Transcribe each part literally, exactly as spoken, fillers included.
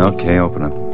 Okay, open up.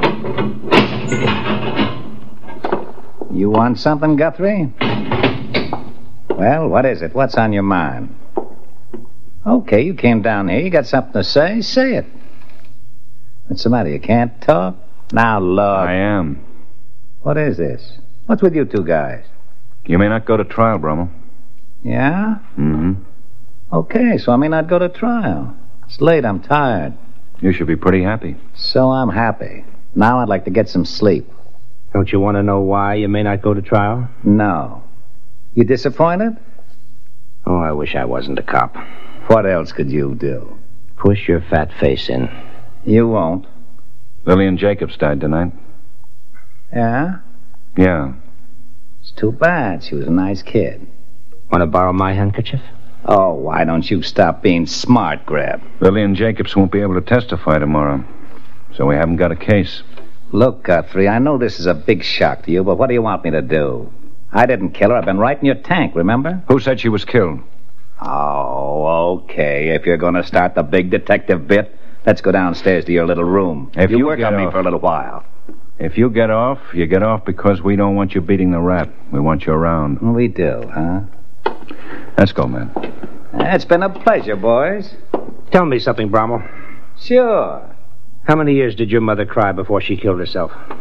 You want something, Guthrie? Well, what is it? What's on your mind? Okay, you came down here. You got something to say? Say it. What's the matter? You can't talk? Now, look. I am. What is this? What's with you two guys? You may not go to trial, Brummel. Yeah? Mm-hmm. Okay, so I may not go to trial. It's late. I'm tired. You should be pretty happy. So I'm happy. Now I'd like to get some sleep. Don't you want to know why you may not go to trial? No. You disappointed? Oh, I wish I wasn't a cop. What else could you do? Push your fat face in. You won't. Lillian Jacobs died tonight. Yeah? Yeah. It's too bad. She was a nice kid. Want to borrow my handkerchief? Oh, why don't you stop being smart, Grab? Lillian Jacobs won't be able to testify tomorrow, so we haven't got a case. Look, Guthrie, I know this is a big shock to you, but what do you want me to do? I didn't kill her. I've been right in your tank, remember? Who said she was killed? Oh, okay. If you're going to start the big detective bit, let's go downstairs to your little room. If you, you work get on me off- for a little while. If you get off, you get off because we don't want you beating the rat. We want you around. We do, huh? Let's go, man. It's been a pleasure, boys. Tell me something, Brummel. Sure. How many years did your mother cry before she killed herself?